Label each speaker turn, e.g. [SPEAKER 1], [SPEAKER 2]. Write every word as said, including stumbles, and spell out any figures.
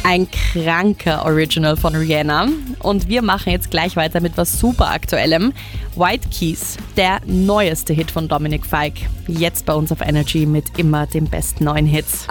[SPEAKER 1] Ein kranker Original von Rihanna. Und wir machen jetzt gleich weiter mit was super Aktuellem. White Keys, der neueste Hit von Dominic Fike. Jetzt bei uns auf Energy mit immer den besten neuen Hits.